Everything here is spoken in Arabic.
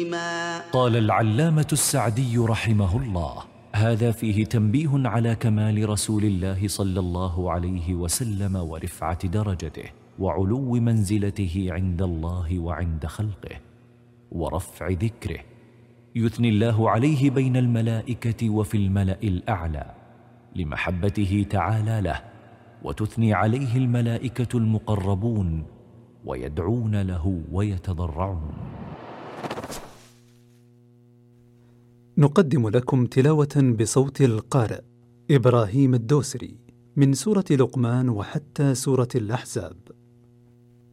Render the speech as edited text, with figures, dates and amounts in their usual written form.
تسليما. قال العلامة السعدي رحمه الله: هذا فيه تنبيه على كمال رسول الله صلى الله عليه وسلم ورفعة درجته وعلو منزلته عند الله وعند خلقه ورفع ذكره. يثني الله عليه بين الملائكة وفي الملأ الأعلى لمحبته تعالى له، وتثني عليه الملائكة المقربون ويدعون له ويتضرعون. نقدم لكم تلاوة بصوت القارئ إبراهيم الدوسري من سورة لقمان وحتى سورة الأحزاب.